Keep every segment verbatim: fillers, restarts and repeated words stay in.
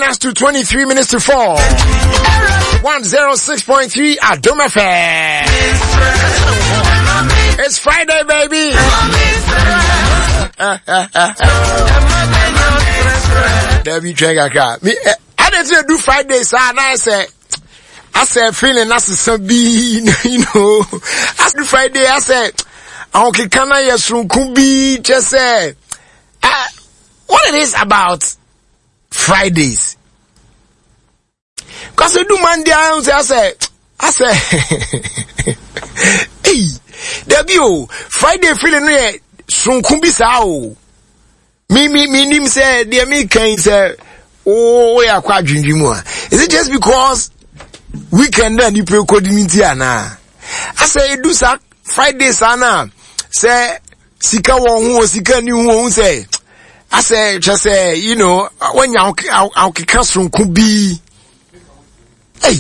us to twenty-three minutes to four. one oh six point three Adom F M. It's Friday, baby. Debbie Trega. Me, I didn't do Fridays, and I said, I said, feeling that's some be, you know. After Friday, I said, okay, can I just be just say, uh, what it is about Fridays? Cause I do Monday, I say, I say, hey, Debbie, Friday feeling re sunkumbi sao. Me, me, me, nim say, dear me, can say, oh, we are quite drinking more. Is it just because weekend then you play coordinate na? I say, do sa Friday sana. Say, sika won sika ni won say. I say, just say, you know, when you I'll sunkumbi. Hey.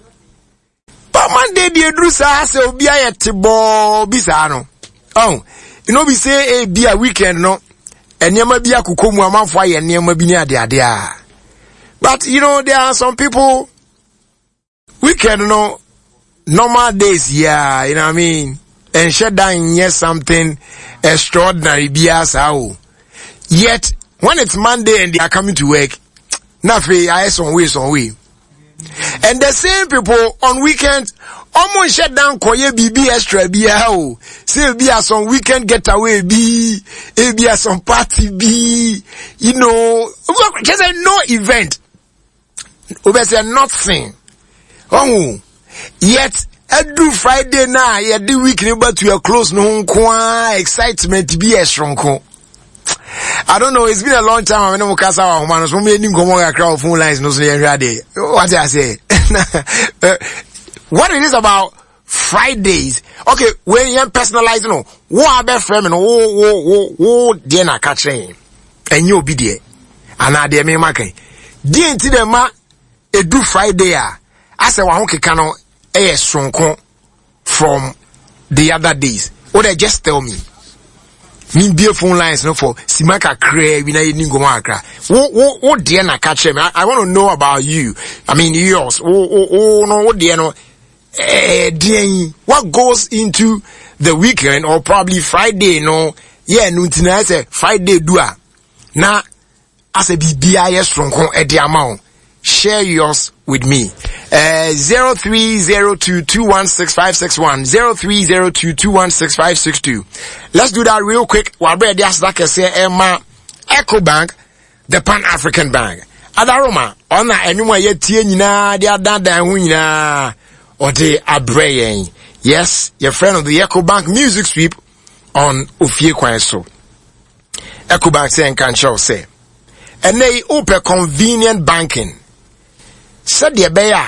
But Monday the Drusa say obi ayete bo bisa no. Oh, you know we say e be a weekend no. Enyama bi akoko mu amanfo aye enyama bi ni ade ade a. But you know there are some people weekend no normal days yeah, you know what I mean? And shut down yes something extraordinary bias how. Yet when it's Monday and they are coming to work, nothing I some way some way. And the same people on weekends almost shut down koye B B extra be how. Say be as some weekend getaway be, it be as some party be, you know, just a no event. Over say nothing. Oh, yet I do Friday now, yeah, the weekend but we are close no kwa excitement be a strong. I don't know, it's been a long time. I know Mukasa or Humanos, when we didn't come on a crowd phone lines, no day. What did I say? uh, what it is about Fridays? Okay, when you personalize, no, what about friend, no, oh, oh, oh, oh, dear, na catching, and you'll be there. And I dear me, Maki. Dear, into the ma, a do Friday, I said, well, okay, cano, a strong from the other days. Or they just tell me. Me be phone lines no for Simaka Cray, we na you go Makra. What what what dear na catch me? I, I want to know about you. I mean yours. Oh oh oh no what dear no eh dear what goes into the weekend or probably Friday no yeah no tina say Friday dua. Na as a B B I S strong e the amount. Share yours with me. Uh, zero three zero two two one six five six one zero three zero two two one six five six two. Let's do that real quick. Wabre dias like I say Emma EcoBank, the Pan African Bank. Adaroma ona enuma ye tie nyina dia dandan hu nyina ode abre. Yes, your friend of the EcoBank music sweep on Ofie Kwan so. EcoBank say kan show say. And they open convenient banking. Said the bear.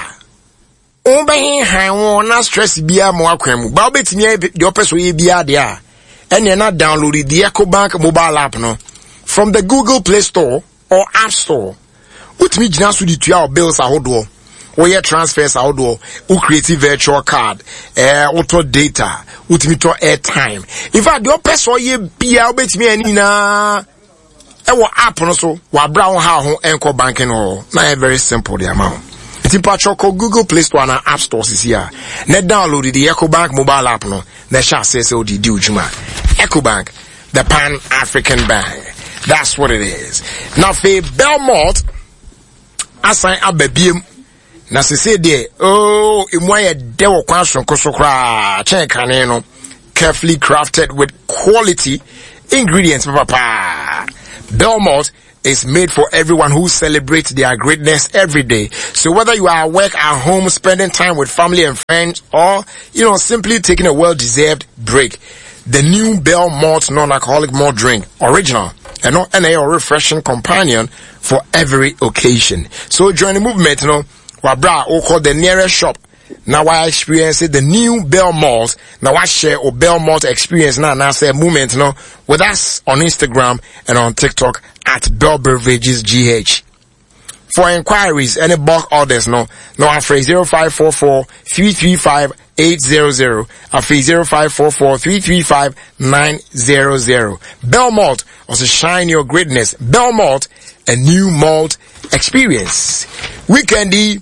Obe han na stress bia mo akwam. Ba obetimi the opeso ye bia there. And you not download the EcoBank mobile app no from the Google Play Store or App Store. Utimi gina so di tua bills ahodo. Wo ye transfers ahodo. Who create virtual card. Eh auto data. Utimi to airtime. In fact the opeso ye bia obetimi ani na ewo app no so wa brown ha ho enko banking no na very simple the amount. It's impatchoko Google Play Store and App Store is here. Na download the EcoBank mobile app no. Na sha say so di di ujuma. EcoBank, the Pan African Bank. That's what it is. Now for Belmont, assign ababiem. Na se say there, oh, imwaye dewo kwanson kosokra chen kane no. Carefully crafted with quality ingredients, papa. Belmont is made for everyone who celebrates their greatness every day. So whether you are at work, at home, spending time with family and friends, or, you know, simply taking a well-deserved break, the new Belmont non-alcoholic malt drink, original, and not an a refreshing companion for every occasion. So join the movement, you know, wabra, or call the nearest shop. Now I experience the new Belmont. Now I share a Belmont experience now. Now say movement, you know, with us on Instagram and on TikTok at Bell Beverages G H. For inquiries, any bulk orders, no, no, I'm free zero five four four three three five eight zero zero. I'm free zero five four four three three five nine zero zero. Belmont also shine your greatness. Belmont, a new malt experience. Weekendy,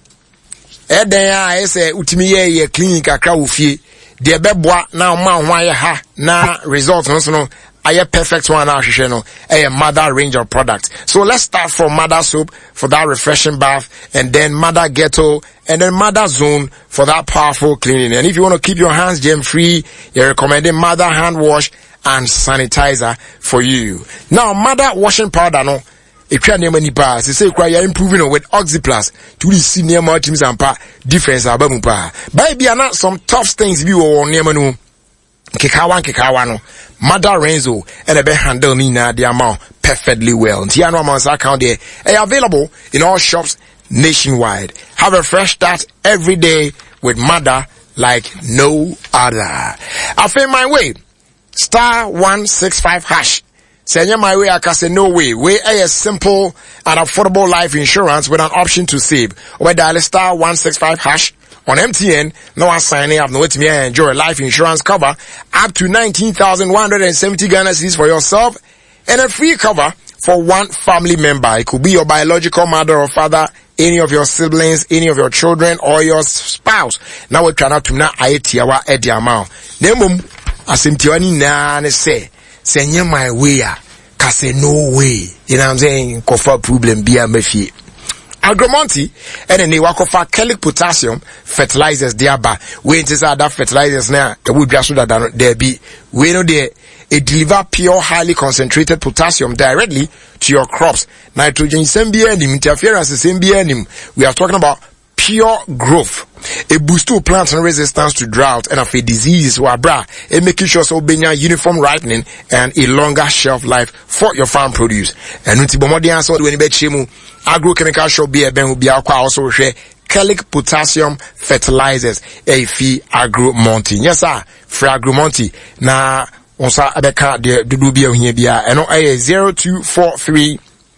Eden I say utimi ye clinic akra wo fie. De beboa na ma hwan ye ha na results no so no aye perfect one na hwehwe no a mother range of products. So let's start from mother soap for that refreshing bath, and then mother ghetto, and then mother zone for that powerful cleaning. And if you want to keep your hands germ free, you're recommending mother hand wash and sanitizer for you. Now mother washing powder no if you are near many bars, they say you're improving with Oxyplus to really see near more teams and pa difference about pa. Baby, are not some tough things you or near manu. Kikawan Kikawano, Mother Renzo, and a be handle me now the amount perfectly well. Tiano Amounts account there are available in all shops nationwide. Have a fresh start every day with Mother like no other. I feel my way. Star one six five hash. Send my way, I can say no way. We a simple and affordable life insurance with an option to save. Or dial star one six five hash on M T N. No one signing up. No wait me and enjoy life insurance cover up to nineteen thousand one hundred seventy Ghana cedis for yourself, and a free cover for one family member. It could be your biological mother or father, any of your siblings, any of your children, or your spouse. Now we're trying to na ayetiawa edi amount. Nemum asimtiwani na ne say. Send my way, cause no way. You know what I'm saying? Kofa problem be a mefi. Agromonti, and then they work off chelic potassium fertilizers thereby. We inside that fertilizers now, the wood grass that there be. We know they it deliver pure, highly concentrated potassium directly to your crops. Nitrogen same be anim, interference same be anim. We are talking about pure growth. A boost to plants and resistance to drought and of a disease or bra. It making sure so be uniform ripening and a longer shelf life for your farm produce. And unti bomodi answer when be chemu agrochemical shop be a ben will be also share chelic potassium fertilizers a fee Agromonti. Yes sir, for Agromonti. Na onsa abeka de dudu bia ohia bia eno eh zero two four three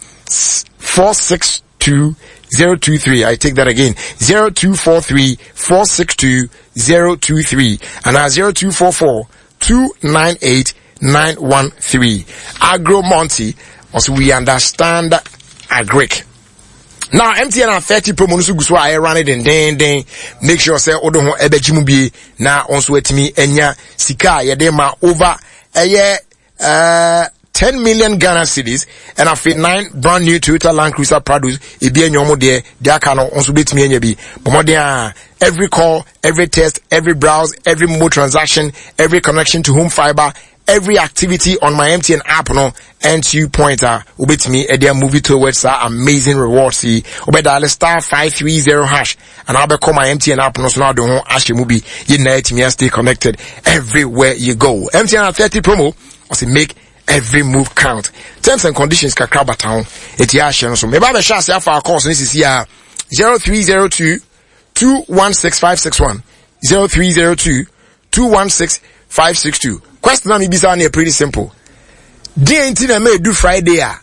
four six two zero two three. I take that again. zero two four three four six two zero two three and now zero two four four two nine eight nine one three. Agromonti, also we understand agric. Now M T N and thirty promo nusu guswa I run it and then then make sure say odo ho ebejimu bi na onso etimi enya sika ye de ma over eye uh ten million Ghana cedis and I feel nine brand new Toyota Land Cruiser Prados. It be a normal day. They are kind of also bit me and be. But more than every call, every test, every browse, every mobile transaction, every connection to home fiber, every activity on my M T N app, no, and two pointer, ubit me a dear movie towards our amazing rewards. See, ube dial star five three zero hash, and I'll be call my M T N app, no, so now don't ask you movie. You know it, me and stay connected everywhere you go. M T N thirty promo, also make every move count. Terms and conditions kakraba town. Eti ashe so. Me ba be chance ya for our course this is here zero three zero two two one six five six one zero three zero two two one six five six two. Question na me bisa na pretty simple. Dey enti na me do Friday a.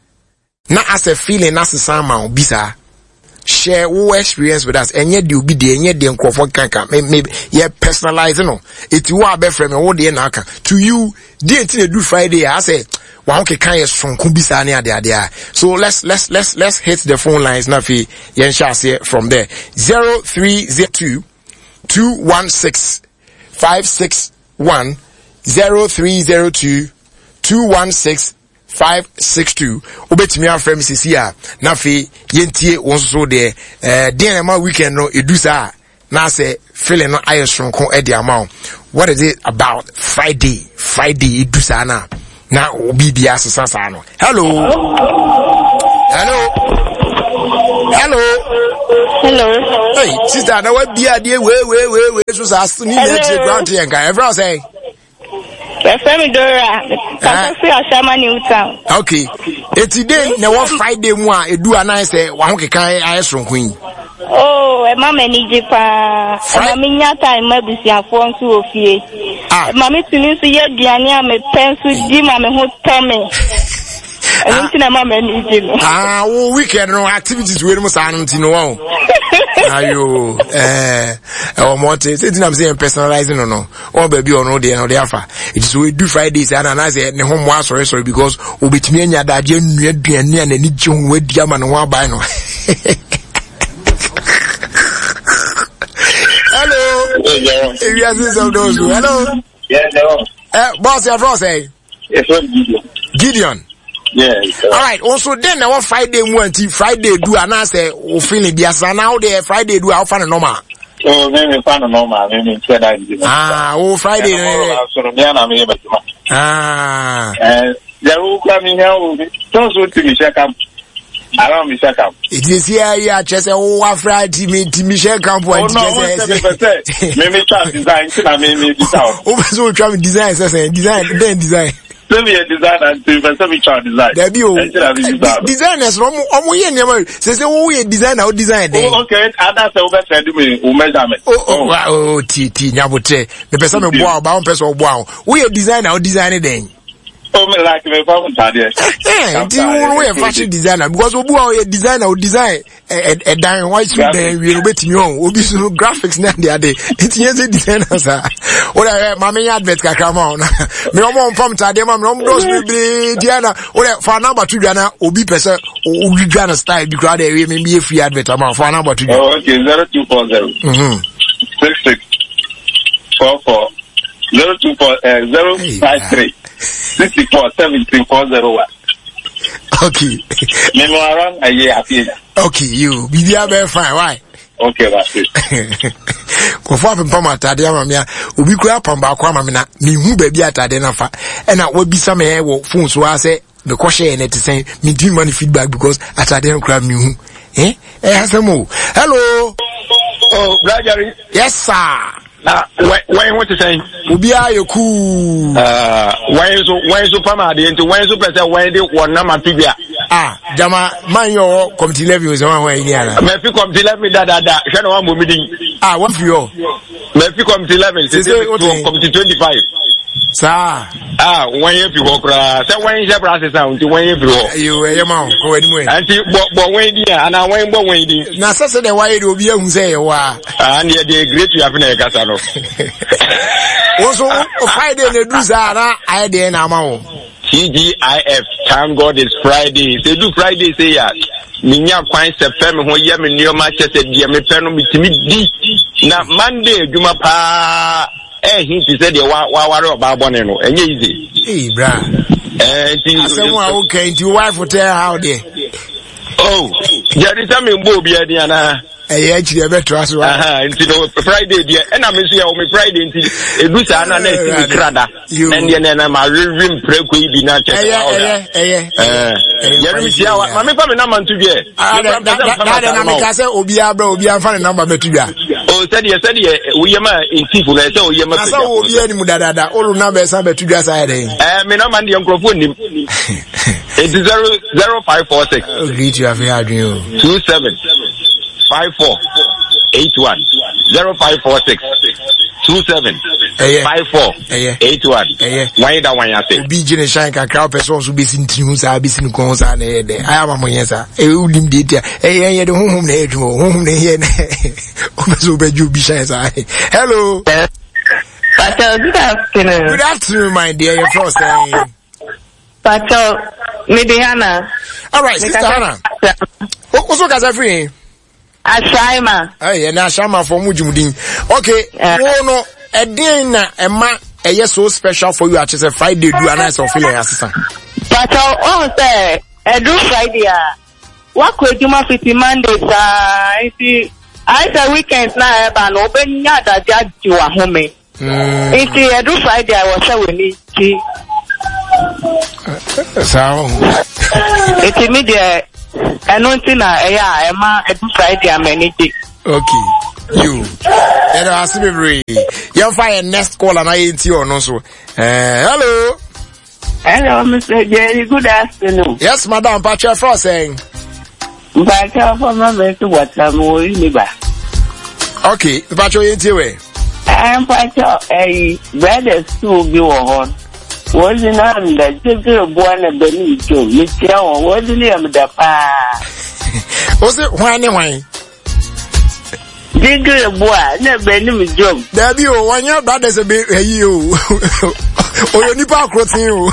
Na as a feeling na sesa ma bisa. Share your experience with us and yet you be there and yet the unqualified kanka maybe yeah personalizing no it you are best friend what the naka to you didn't do Friday I say well okay can you from kumbisa near there there so let's let's let's let's hit the phone lines now fi yensha say from there zero three zero two two one six five six one zero three zero two two one six five six two. Obetimi afrem sisi a na fe yentie wonso de eh den ma weekend no edusa na say feeling no ayesronko e de amount. What is it about Friday? Friday edusa na na obi bia sasa no. Hello. Hello. Hello. Hello. Hey, sister, na what bia de we we we we so sa ni na che ground here guy. Everyone say Femi Dora, Kasasi Ashama Newtown. Okay. Eti day na one Friday mu a edu anan say wa ho kekan ayesron queen. Oh, e mama ni jipa. E mama nya time mabusiafo nso ofie. Ah. E mama tuni nso ye aduane a me penso di ma me ho tome. E nti na mama ni jipa. Ah, wo weekend no activities we no sa no nti no wo. Ayo, eh, or more things. I'm saying personalizing or no. Or baby or no, they are not there. It is we do Fridays and I say, no home was sorry, sorry, because we be me and your dad, you be and any young with Yaman one by no. Hello. If you are some of those, hello. Yes, hello. Uh, boss, your boss, eh? Yes, Gideon. Gideon. Yes. All right. Also, then our Friday morning, Friday do and I say, oh, feeling the asa now there. Friday do I'll find a normal. Oh, maybe find a normal. Maybe say that. Ah, oh, Friday. Ah. And the who coming here will be those who to me check up. Around me check up. It is here, yeah. Just a oh, Friday, me, Michelle Camp. Oh no, maybe try design. I mean, maybe design. Oh, so try design. Design, then design. Send me a design and to send me child design. There be designers from Omoye never say say oh we design or design. Oh okay, others over send me o measurement. Oh oh oh ti ti nyabotre. The person me boa ba on person boa. We design or design then. Oh me like me for there. Eh, ti we a fashion designer because obu a designer or design e dan white suit then we betimi on obi so graphics na dey ade. It yes designers ah. Ora ma me advert kakra ma on. Me omo pam tade ma me omo dos be Diana. Ora for number two Diana obi person obi Diana style bi crowd e me be free advert ma for number two. Oh okay, zero two four zero. Mhm. six six four four zero two four zero five three sixty-four seventeen four oh one. Okay. Memoran a year happy. Okay, you be there very fine. Why? Okay, that's it. Kofo apempa atade amamia obi kura pamba kwa amamina me hu ba bi atade na fa e na wa bisa me wo phone so ase me ko share net say me give money feedback because atade kura me hu eh eh asemo. Hello. Oh, Brajari. Yes sir. Na why what to say? Obi ayoku. Uh why so why so pama de nti why so person why de won na ma tibia. Ah, jama man yo committee level is one why ni ala. Me fi committee level da da da. Hwe na wa mo mi din. Ah, what for you? Me fi committee level say committee twenty-five. Sir. Ah, one year people kra. Say one year process out nti one year people. You e ma ko edi mu e. Anti bo bo wen di and na wen bo wen di. Na sase de why de obi ehun say e wa. Ah, and dey great you have na e kasa no. Also, Friday ne do zara I dey na ma wo. T G I F, thank God it's Friday. They do Friday say ya. Minya kwan sepe me ho ye me nioma chese die me pe no mitimi di. Na Monday djuma pa eh hinti say de wa wa ware oba bone no. Enye easy. Eh bra. Eh ti asemu a okay nti wife tell how there. Oh, jeri sa me mbo obi adi ana. Eh actually e better as well. Aha, nti no Friday dia. E na me so ya o me Friday nti edu sa na na esi me krada. En dia na ma revim preko ibi na chese. Eh eh eh. Yeri mi tia wa ma me pa me na man tu bia. Da na me ka say obi abra obi anfa ne number metu bia. Oh said ye said ye we yema in tifu na say o yema. Asa obi ani mu dadada. Olu number e san betu bia say dey. Eh me na man dey microphone nim. It is zero zero five four six. Greet you have had you. two seven five four eight one zero five four six two seven five four eight one. Why that one you say? Be jine shine kakra person so be sin tinu sa be sin kon sa na ye de. Aya ma monye sa. E ulim de dia. E ye de honhom na edwo. Honhom na ye na. O be so be ju bi shine sa. Hello. Pacho, good afternoon. Good afternoon, my dear. Your first saying. Pacho, me de Hannah. All right, Sister Hannah. What's what guys are free? Ashima. Hey, na Ashima for Mujumudin. Okay, oh no, a day na a ma a yes so special for you at a Friday do a nice of feeling assistant. But oh say a do Friday. What could you ma fifty Mondays ah if I say weekends na eba no open yada judge you a home. If you do Friday I was say we need to so it's immediate. And one thing, yeah, I'm a Friday, I'm okay. You, and I see me. You'll find next call and I ain't you no so. Hello. Hello, Mister Jerry. Good afternoon. Yes, Madam Pacha Frost saying. But I'm going to what I'm going to buy. Okay, Pacha, ain't you way? I'm Pacha, a brother to be on. Wasn't on the different one of the new show, Mister Wasn't him the pa? Was it why anyway? Jingle boy, never knew job. There be one your brothers a bit you. Or you nipa crossing you.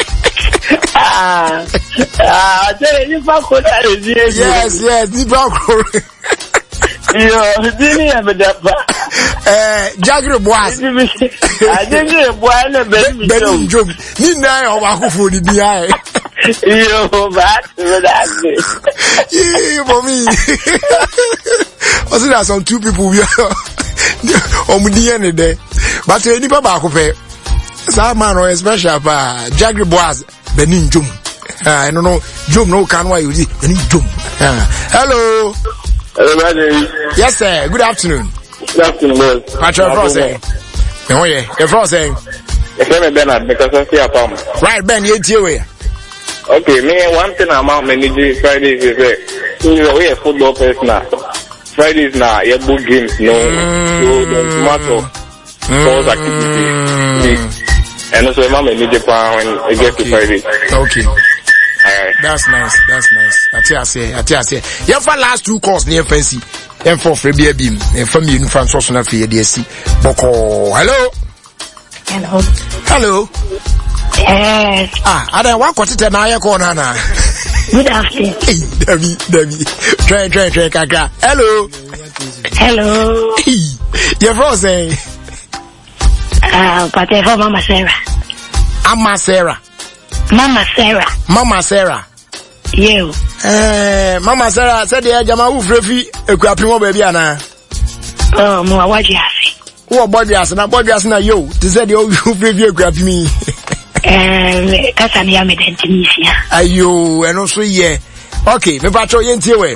Ah, ah, nipa crossing. Yes, yes, nipa crossing. Yo, didn't have a dapper. Eh, Jagger boys. I didn't get a boy and a baby job. Nina or Waku the B I. Yo, back to that. Yeah, for me. Also, there's some two people we are on the end of the day. But any Baba Coffee, some man or a special Jagger boys, Benin Jum. I don't know, Jum no can why you see Benin Jum. Hello. Hello, yes, sir. Good afternoon. Good afternoon, What's your friend saying? Oh, yeah. Your friend saying? I'm Bernard because I see a palm. Right, Ben, you're here. Okay, me, one thing I'm managing Fridays is that we are football person now. Fridays now, you book games, no, so don't matter. Sports activities. And also, I'm managing when I get to Fridays. Okay. That's nice. That's nice. I tell you, say, I tell you, say, you have last two calls near fancy. And for free beer beam, and for me in France, also not for D S C. Boko, hello. Hello. Hello. Yes. Ah, I don't want to tell Naya corner. Good afternoon. Hey, Debbie, Debbie. Try, try, try, kaka. Hello. Hello. You're frozen. Ah, but for Mama Sarah. Mama Sarah. Mama Sarah. Mama Sarah. You. Eh, Mama Sarah said the Jama who free a crappy baby ana. Oh, mo what you say? Who body as na body as na yo. To say the who free a crap me. Eh, kasani ya medentimisia. Ayo, and also yeah. Okay, me patro yentie we.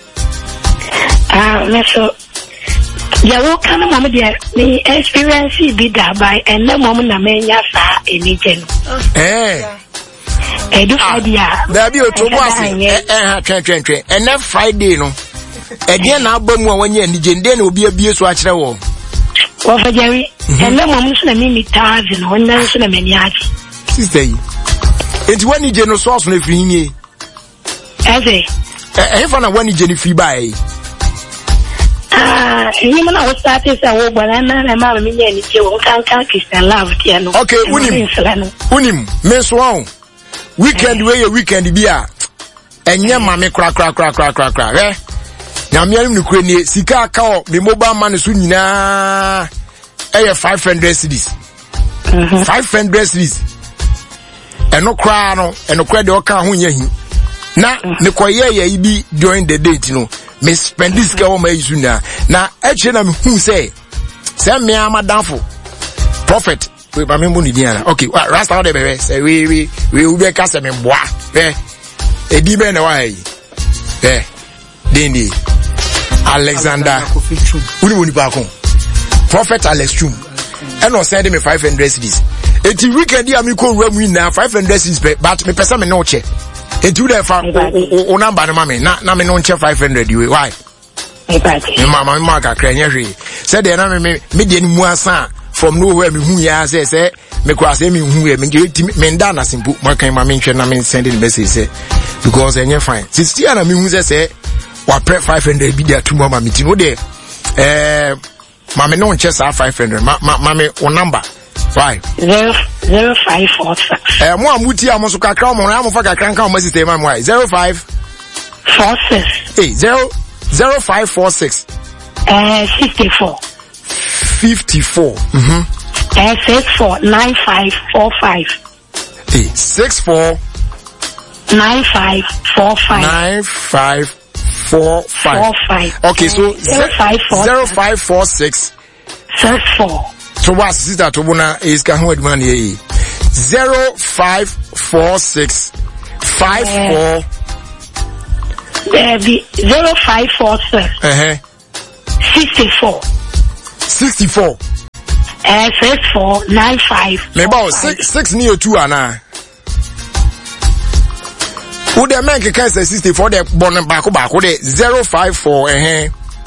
Ah, me so ya wo kana mama dia me experience bi da by and na mama na me nya sa enigen. Eh. Edu Friday. There be otomo ase. Eh eh twen twen twen. And na Friday no. E dey na aba mu a wanya enigen dey na obi abie so a kire wo. Wo fa Jerry. And na mama so na me ni thousand, wonna so na me ni aji. Sister yi. Enti wani je no source no free ni. Eze. Eh eh fa na wani je ni free buy. Ah, you know what started say wo bana na na mama me ni je wo kan kan Christian love tie no. Okay, unim. Unim, me so on. Weekend wey your weekend bia. Enye mame kra kra kra kra kra kra. Eh? Na me anim nukure ni sika aka o me mobile man so nyina eh five hundred cedis. Mhm. five hundred cedis. Eno kra no, eno kra de o ka ho nya hi. Na me koye ye bi during the date no. Me spend this girl my use na. Na eche na me hu say say me amadamfo. Prophet we ba me mo ni diana. Okay, rasta how dey be say we we we we be ka say me boa. Eh. Edi be na wa yi. Eh. Dendi. Alexander. Uni woni pa kon. Prophet Alex Chum. And no send me five hundred cedis. Eti weekend ya mi ko wura mu na five hundred cedis but me pesa me no che. Eti we fa o number na me na na me no che five hundred you why? Me party. Me mama me maka kra nya hwe. Said dey na me me me dey ni mu asa from nowhere me hu ya say say me kwa say me hu ya me me nda na simple mo kan ma me nhwe na me send the message say because enye fine. sixty na me hu say say wa pre five hundred bi dey tuma ma me ti no dey eh ma me no nche sa five hundred ma ma me o number why zero zero five four six eh mo amuti amoso kakra mo na mo fa kakra nka mo system am why zero five four six eh zero zero five four six eh sixty-four fifty-four mhm eh six four nine five four five eh six four nine five four five nine five four five four five okay so zero five four zero five four six six four so what sister to bona is can hold man here zero five four six five four there be zero five four six uh-huh sixty-four sixty-four eh six four nine five me about six six near two ana who the man can say sixty-four the born back back the zero five four uh-huh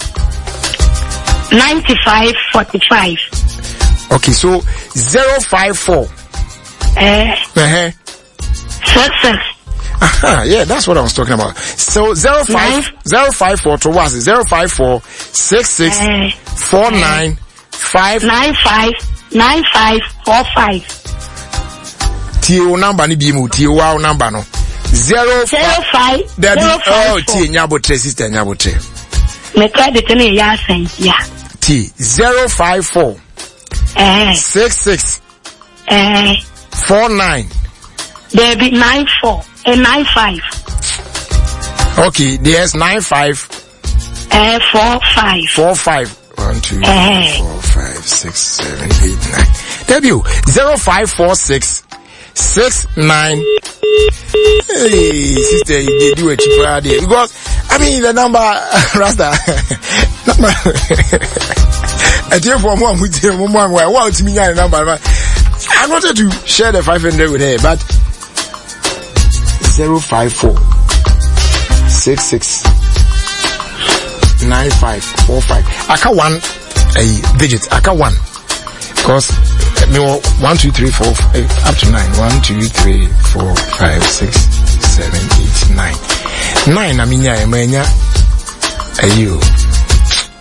ninety-five forty-five okay so zero five four eh uh-huh six six Uh-huh, yeah, that's what I was talking about. So zero five zero five four to what? Zero five four six six four nine five nine five nine five four five. T O number ni bimu T O wow number no zero zero five there be oh T nyabotre sister nyabotre. Me credit ni ya sen ya. T zero five four eh six six eh four nine. There be nine four and nine five. Okay, there's nine five. Uh, four five. Four five. One, two, uh, four, five, six, seven, eight, nine. Debut zero five four six six nine. Hey, sister, they do a cheaper idea because I mean the number Rasta. Number. I tell for more with him, more. Why? What to me? The number. I wanted to share the five hundred with her, but. Zero five four six six nine five four five. I can one a digit. I can one because me one two three four five, up to nine. One two three four five six seven eight nine nine. I mean, yeah, I mean, yeah, you.